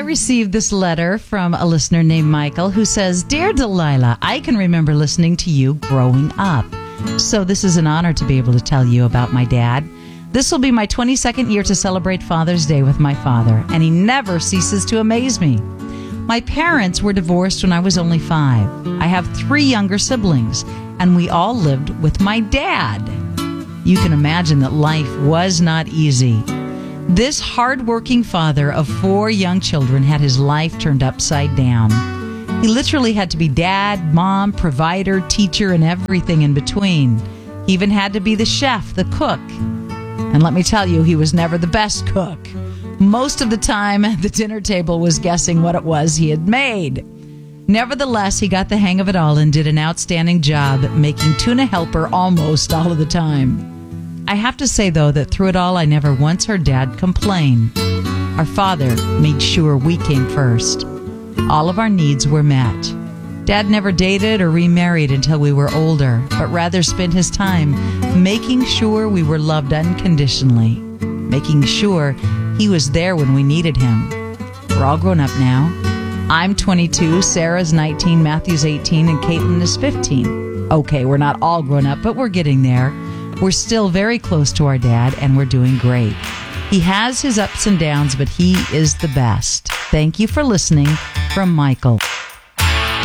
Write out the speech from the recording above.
received this letter from a listener named Michael who says, Dear Delilah, I can remember listening to you growing up. So this is an honor to be able to tell you about my dad. This will be my 22nd year to celebrate Father's Day with my father, and he never ceases to amaze me. My parents were divorced when I was only 5. I have 3 younger siblings, and we all lived with my dad. You can imagine that life was not easy. This hard-working father of 4 young children had his life turned upside down. He literally had to be dad, mom, provider, teacher, and everything in between. He even had to be the chef, the cook. And let me tell you, he was never the best cook. Most of the time, the dinner table was guessing what it was he had made. Nevertheless, he got the hang of it all and did an outstanding job at making tuna helper almost all of the time. I have to say, though, that through it all, I never once heard Dad complain. Our father made sure we came first. All of our needs were met. Dad never dated or remarried until we were older, but rather spent his time making sure we were loved unconditionally, making sure he was there when we needed him. We're all grown up now. I'm 22, Sarah's 19, Matthew's 18, and Caitlin is 15. Okay, we're not all grown up, but we're getting there. We're still very close to our dad, and we're doing great. He has his ups and downs, but he is the best. Thank you for listening. From Michael.